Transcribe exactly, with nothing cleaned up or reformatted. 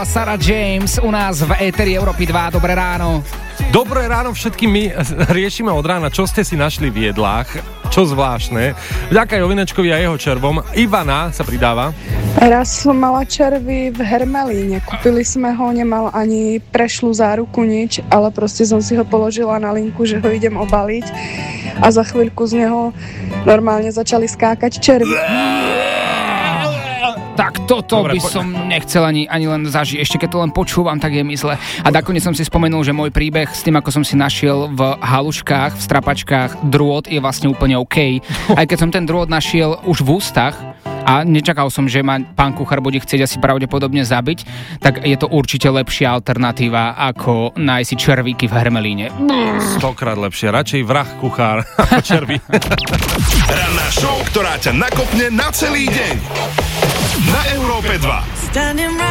bola Sarah James u nás v éteri Európy dva. Dobré ráno. Dobré ráno všetkým, my riešime od rána, čo ste si našli v jedlách, čo zvláštne. Vďaka Jovinečkovi a jeho červom. Ivana sa pridáva. Raz som mala červy v Hermelíne. Kúpili sme ho, nemal ani prešlú záruku, nič, ale proste som si ho položila na linku, že ho idem obaliť a za chvíľku z neho normálne začali skákať červy. Tak toto Dobre, by po... som nechcel ani, ani len zažiť. Ešte keď to len počúvam, tak je mi zle. A nakoniec som si spomenul, že môj príbeh s tým, ako som si našiel v haluškách, v strapačkách drôt, je vlastne úplne OK. Aj keď som ten drôt našiel už v ústach a nečakal som, že ma pán kuchár bude chcieť asi pravdepodobne zabiť, tak je to určite lepšia alternatíva, ako nájsť si červíky v Hermelíne. Stokrát lepšie. Radšej vrah kuchár ako červy. Ranná show, ktorá ťa nakopne na celý deň. Na Európe dva.